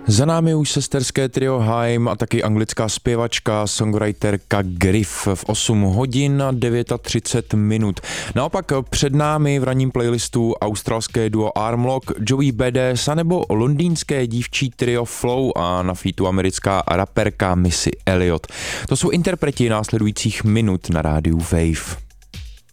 Za námi už sesterské trio Haim a taky anglická zpěvačka, songwriterka Griff v 8 hodin a 39 minut. Naopak před námi v ranním playlistu australské duo Armlock, Joey Badass nebo londýnské dívčí trio Flow a na featu americká raperka Missy Elliott. To jsou interpreti následujících minut na rádiu Wave.